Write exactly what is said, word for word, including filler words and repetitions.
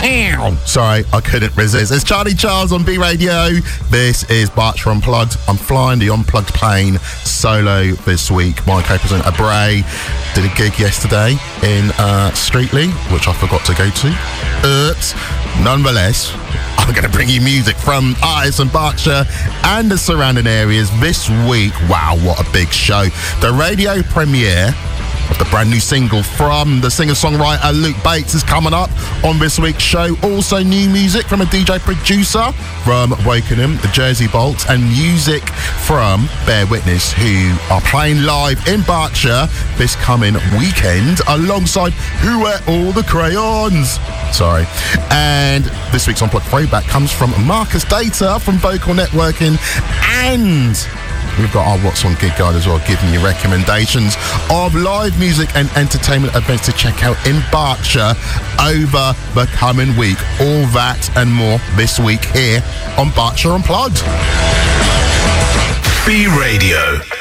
Sorry, I couldn't resist. It's Charlie Charles on B Radio. This is Berkshire Unplugged. I'm flying the Unplugged plane solo this week. My co-presenter Bray did a gig yesterday in uh, Streatley, which I forgot to go to. Oops. Nonetheless, I'm going to bring you music from artists in Berkshire and the surrounding areas this week. Wow, what a big show. The radio premiere of the brand new single from the singer-songwriter Luke Bates is coming up on this week's show. Also new music from a D J producer from Wokingham, the Jersey Bolts, and music from Bear Witness, who are playing live in Berkshire this coming weekend alongside Who Ate All the Crayons? Sorry. And this week's Unplugged throwback comes from Marcus Data from Vocal Networking, and we've got our What's On Gig Guide as well, giving you recommendations of live music and entertainment events to check out in Berkshire over the coming week. All that and more this week here on Berkshire Unplugged. B Radio.